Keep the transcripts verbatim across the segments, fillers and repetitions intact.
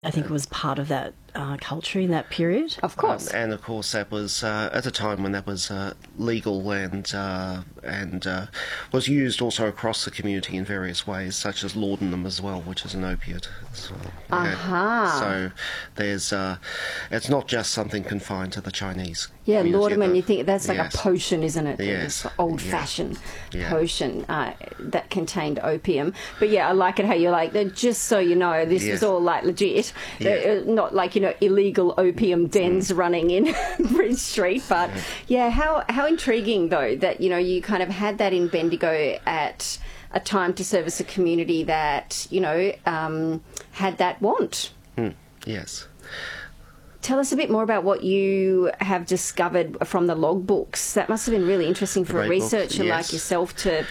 I think it was part of that uh, culture in that period. Of course. Um, and of course that was uh, at a time when that was uh, legal and uh, and uh, was used also across the community in various ways, such as laudanum as well, which is an opiate. So, yeah. Aha. So there's uh, it's not just something confined to the Chinese. Yeah, community. laudanum, you think that's like Yes. a potion, isn't it? Yes. It's old-fashioned Yeah. potion uh, that contained opium. But yeah, I like it how you're like, just so you know, this Yes. was all like legit. Yeah. Uh, Not like, you know, illegal opium dens Mm. running in Bridge Street. But yeah, how, how intriguing though that, you know, you kind of had that in Bendigo at a time to service a community that, you know, um, had that want. Mm. Yes. Tell us a bit more about what you have discovered from the logbooks. That must have been really interesting for a Great book, researcher yes. like yourself to...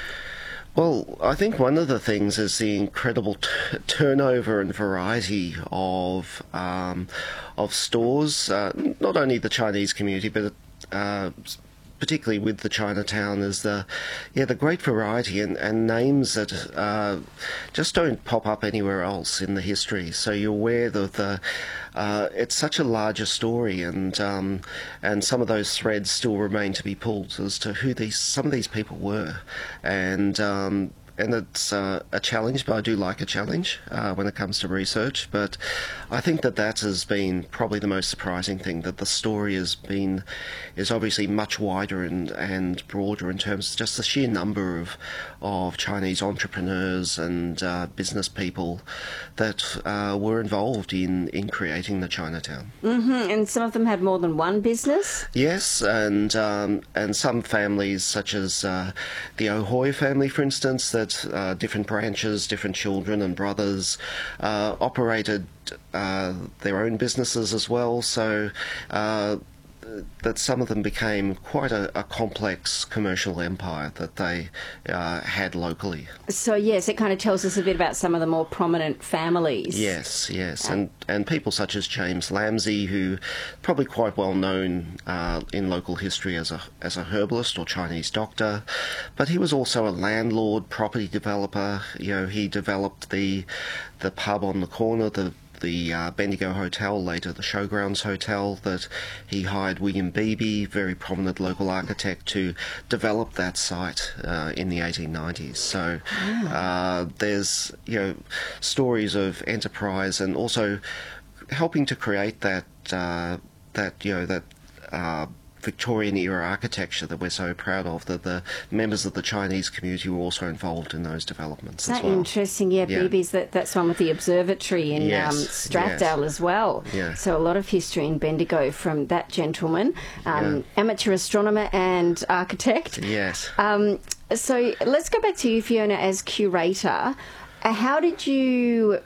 Well, I think one of the things is the incredible t- turnover and variety of um, of stores. Uh, not only the Chinese community, but uh, particularly with the Chinatown, is the yeah the great variety and, and names that uh, just don't pop up anywhere else in the history. So you're aware that the uh, it's such a larger story, and um, and some of those threads still remain to be pulled as to who these some of these people were, and. Um, And it's uh, a challenge, but I do like a challenge uh, when it comes to research. But I think that that has been probably the most surprising thing, that the story has been is obviously much wider and, and broader in terms of just the sheer number of of Chinese entrepreneurs and uh, business people that uh, were involved in, in creating the Chinatown. Mm-hmm. And some of them had more than one business? Yes, and um, and some families, such as uh, the Ahoy family, for instance, that uh, different branches, different children and brothers uh, operated uh, their own businesses as well. So uh, that some of them became quite a, a complex commercial empire that they uh, had locally. So, yes, it kind of tells us a bit about some of the more prominent families. Yes, yes, and and people such as James Lamsey, who probably quite well known uh, in local history as a as a herbalist or Chinese doctor, but he was also a landlord, property developer. You know, he developed the the pub on the corner, the the uh, Bendigo Hotel, later the Showgrounds Hotel, that he hired William Beebe, very prominent local architect, to develop that site uh, in the eighteen nineties. So uh, there's, you know, stories of enterprise and also helping to create that, uh, that you know, that uh, Victorian era architecture that we're so proud of, that the members of the Chinese community were also involved in those developments Isn't as that well. interesting? Yeah, Yeah. Beebe's, that, that's one with the observatory in Yes, um, Strathdale yes. as well. Yeah. So a lot of history in Bendigo from that gentleman, um, Yeah. amateur astronomer and architect. Yes. Um, so let's go back to you, Fiona, as curator. Uh, how did you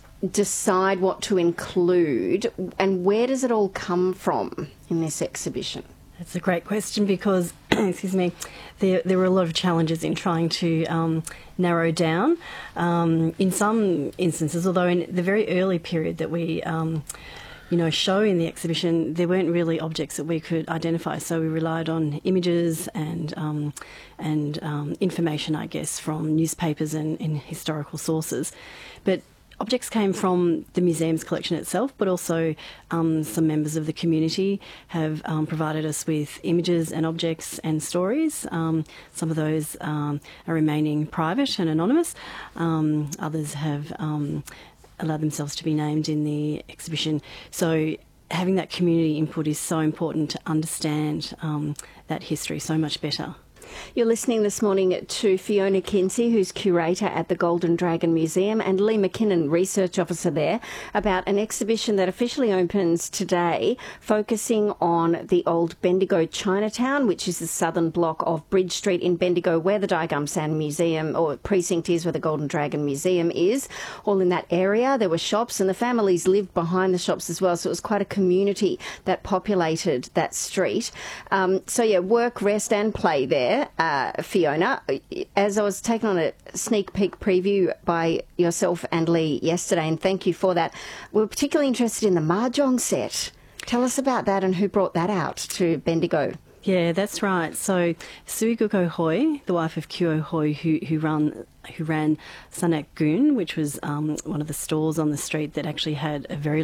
decide what to include, and where does it all come from in this exhibition? That's a great question because, excuse me, there, there were a lot of challenges in trying to um, narrow down. Um, in some instances, although in the very early period that we, um, you know, show in the exhibition, there weren't really objects that we could identify. So we relied on images and um, and um, information, I guess, from newspapers and, and historical sources. But objects came from the museum's collection itself, but also um, some members of the community have um, provided us with images and objects and stories. Um, some of those um, are remaining private and anonymous. Um, others have um, allowed themselves to be named in the exhibition. So having that community input is so important to understand um, that history so much better. You're listening this morning to Fiona Kinsey, who's curator at the Golden Dragon Museum, and Lee McKinnon, research officer there, about an exhibition that officially opens today, focusing on the old Bendigo Chinatown, which is the southern block of Bridge Street in Bendigo, where the Diagum Sand Museum or precinct is, where the Golden Dragon Museum is. All in that area, there were shops, and the families lived behind the shops as well, so it was quite a community that populated that street. Um, so yeah, work, rest and play there. Uh, Fiona, as I was taken on a sneak peek preview by yourself and Lee yesterday, and thank you for that, we were particularly interested in the Mahjong set. Tell us about that and who brought that out to Bendigo. Yeah, that's right. So Suiguko Hoi, the wife of Kyo Hoi, who who run who ran Sanak Gun, which was um, one of the stores on the street that actually had a very